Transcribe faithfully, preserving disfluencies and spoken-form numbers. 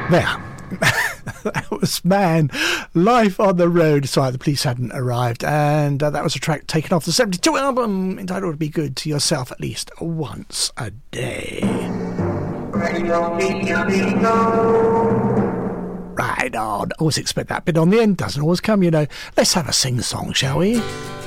There. That was Man, Life on the Road. Sorry, the police hadn't arrived. And uh, that was a track taken off the seventy-two album entitled Be Good to Yourself at Least Once a Day. Right on. Always expect that bit on the end. Doesn't always come, you know. Let's have a sing-song, shall we?